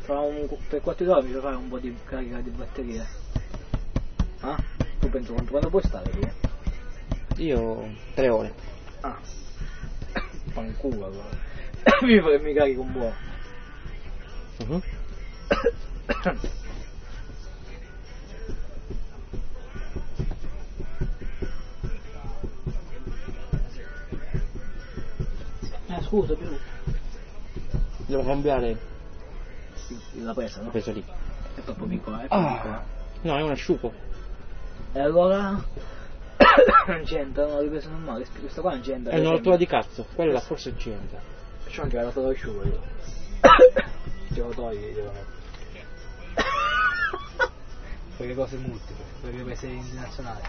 per 4 ore mi fai fare un po' di carica di batteria. Ah? Tu penso quando puoi stare lì? Io 3 ore. Ah. Fanculo allora. mi carico un buono. Scusa più. Devo cambiare La presa, no? la presa lì. È troppo piccola, è troppo piccola. No, è un asciugo. E allora non c'entra, no, ripresa normale, questa qua non c'entra. È una rottura di cazzo, quella forse c'entra. C'ho anche la rottura d'asciugo io. Ce lo togli, devo mettere. Per le cose multiple, per le prese internazionali.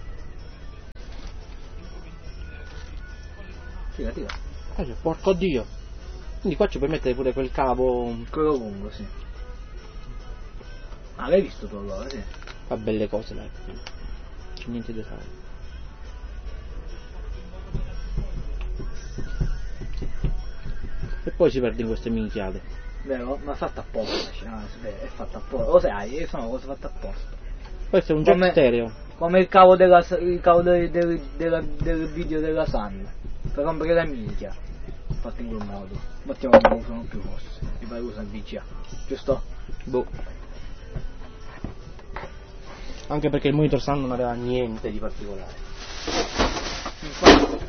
Tira. Porco dio. Quindi qua ci puoi mettere pure quel cavo. Quello lungo, sì. Ah, l'hai visto tu allora, sì? Fa belle cose, dai. C'è niente da fare. E poi si perde in queste minchiate. Vero? Ma è fatta apposta, è fatta apposta. Lo sai, sono cose fatte apposta. Questo è un jack stereo. Come il cavo del video della Sun. Per rompere la minchia. Fatto in quel modo. Mettiamo che non usano più forse. Mi pare usano il VGA. Giusto? Boh. Anche perché il monitor Sun non aveva niente di particolare. Infatti.